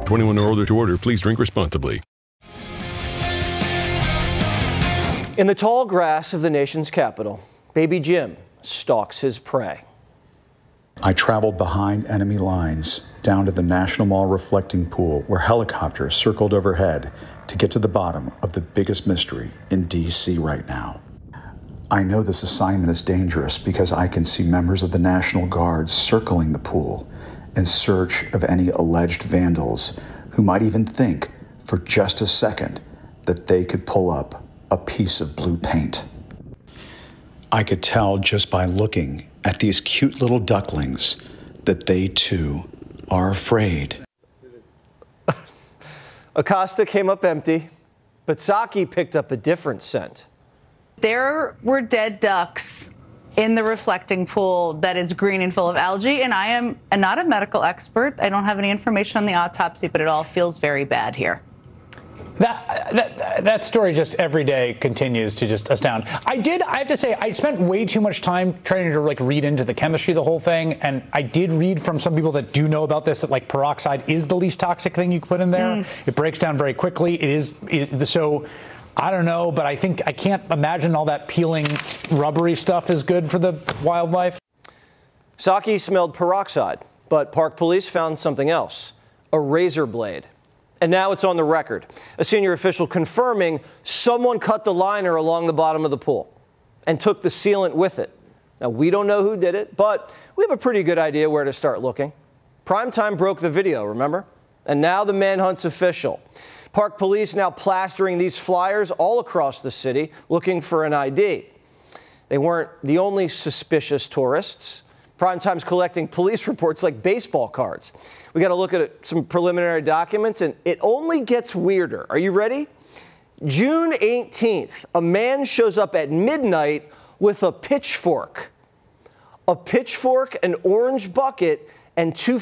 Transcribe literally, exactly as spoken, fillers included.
twenty-one or older to order. Please drink responsibly. In the tall grass of the nation's capital, baby Jim stalks his prey. I traveled behind enemy lines down to the National Mall reflecting pool where helicopters circled overhead to get to the bottom of the biggest mystery in D C right now. I know this assignment is dangerous because I can see members of the National Guard circling the pool in search of any alleged vandals who might even think for just a second that they could pull up a piece of blue paint. I could tell just by looking at these cute little ducklings that they too are afraid. Acosta came up empty, but Saki picked up a different scent. There were dead ducks in the reflecting pool that is green and full of algae, and I am not a medical expert. I don't have any information on the autopsy, but it all feels very bad here. That, that that story just every day continues to just astound. I did, I have to say, I spent way too much time trying to like read into the chemistry of the whole thing, and I did read from some people that do know about this that like peroxide is the least toxic thing you can put in there. Mm. It breaks down very quickly. It is it, so. I don't know, but I think I can't imagine all that peeling rubbery stuff is good for the wildlife. Saki smelled peroxide, but park police found something else, a razor blade. And now it's on the record. A senior official confirming someone cut the liner along the bottom of the pool and took the sealant with it. Now, we don't know who did it, but we have a pretty good idea where to start looking. Primetime broke the video, remember? And now the manhunt's official. Park police now plastering these flyers all across the city looking for an I D. They weren't the only suspicious tourists. Primetime's collecting police reports like baseball cards. We got to look at some preliminary documents, and it only gets weirder. Are you ready? June eighteenth, a man shows up at midnight with a pitchfork. A pitchfork, an orange bucket, and two